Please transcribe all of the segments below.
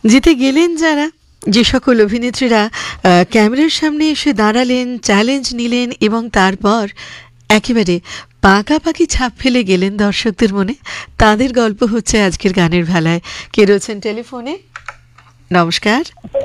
জিতে গেলেন যারা, যে সকল অভিনেত্রীরা ক্যামেরার সামনে এসে দাঁড়ালেন, চ্যালেঞ্জ নিলেন এবং তারপর একেবারে পাকাপাকি ছাপ ফেলে গেলেন দর্শকদের মনে, তাদের গল্প হচ্ছে আজকের গানের ভেলায়। কে রয়েছেন টেলিফোনে? নমস্কার।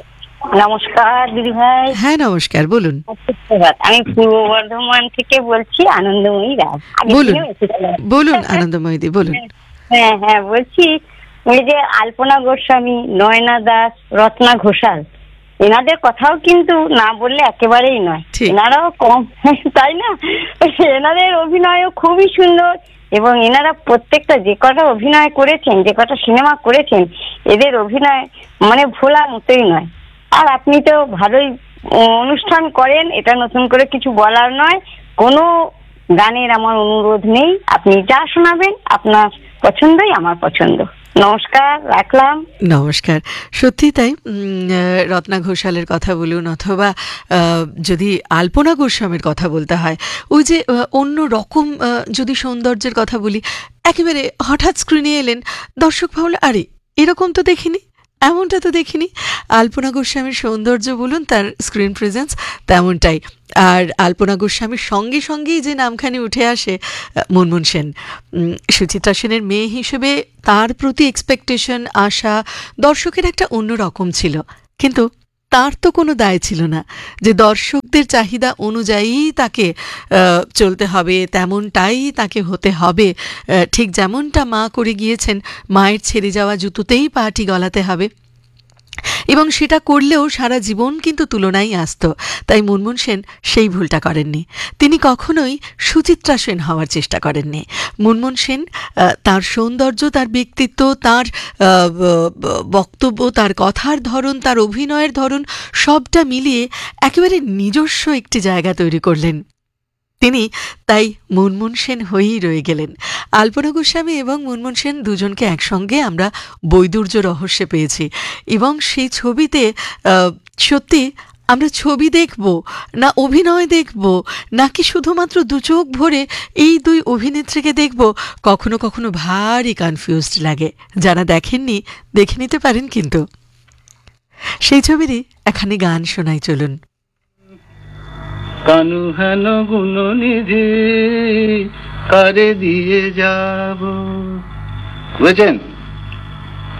নমস্কার দিদি ভাই। হ্যাঁ নমস্কার, বলুন। আমি পূর্ব বর্ধমান থেকে বলছি, আনন্দময়ী রাজ। বলুন বলুন আনন্দময়ী, বলুন। হ্যাঁ হ্যাঁ, বলছি ওই যে আলপনা গোস্বামী, নয়না দাস, রত্না ঘোষাল, এনাদের কথাও কিন্তু না বললে একেবারেই নয়। এনারাও কম, তাই না? এনাদের অভিনয়ও খুবই সুন্দর এবং এনারা প্রত্যেকটা যে কটা অভিনয় করেছেন, যে কটা সিনেমা করেছেন, এদের অভিনয় মানে ভোলার মতোই নয়। আর আপনি তো ভালোই অনুষ্ঠান করেন, এটা নতুন করে কিছু বলার নয়। কোনো গানের আমার অনুরোধ নেই, আপনি যা শোনাবেন আপনার পছন্দই আমার পছন্দ। নমস্কার, রাখলাম। নমস্কার। সত্যি তাই, রত্না ঘোষালের কথা বলুন অথবা যদি আলপনা গোস্বামীর কথা বলতে হয়, ওই যে অন্য রকম যদি সৌন্দর্যের কথা বলি, একেবারে হঠাৎ স্ক্রিনে এলেন, দর্শক ভাবল আরে এরকম তো দেখিনি, এমনটা তো দেখিনি। আলপনা গোস্বামীর সৌন্দর্য বলুন, তার স্ক্রিন প্রেজেন্স তেমনটাই। আর আলপনা গোস্বামীর সঙ্গে সঙ্গেই যে নামখানি উঠে আসে মুনমুন সেন। সুচিত্রা সেনের মেয়ে হিসেবে তার প্রতি এক্সপেকটেশন, আশা দর্শকের একটা অন্য রকম ছিল, কিন্তু তার তো কোনো দায় ছিল না যে দর্শকদের চাহিদা অনুযায়ী তাকে চলতে হবে, তেমনটাই তাকে হতে হবে। ঠিক যেমনটা মা করে গিয়েছেন, মায়ের ছেড়ে যাওয়া জুতোতেই পাটি গলাতে হবে, এবং সেটা করলেও সারা জীবন কিন্তু তুলনাই আসত। তাই মুনমুন সেন সেই ভুলটা করেননি। তিনি কখনোই সুচিত্রা সেন হওয়ার চেষ্টা করেননি। মুনমুন সেন তার সৌন্দর্য, তার ব্যক্তিত্ব, তার বক্তব্য, তার কথার ধরন, তার অভিনয়ের ধরন সবটা মিলিয়ে একেবারে নিজস্ব একটি জায়গা তৈরি করলেন। তিনি তাই মুনমুন সেন হয়েই রয়ে গেলেন। আলপনা গোস্বামী এবং মুনমুন সেন দুজনকে একসঙ্গে আমরা বৈদুর্য রহস্যে পেয়েছি, এবং সেই ছবিতে সত্যি আমরা ছবি দেখব না অভিনয় দেখব, নাকি শুধুমাত্র দু চোখ ভরে এই দুই অভিনেত্রীকে দেখব, কখনো কখনো ভারী কনফিউজড লাগে। যারা দেখেননি দেখে নিতে পারেন, কিন্তু সেই ছবিরই এখানে গান শোনাই, চলুন। কানু হেন গুণনিধি কারে দিয়ে যাব, বুঝেছেন?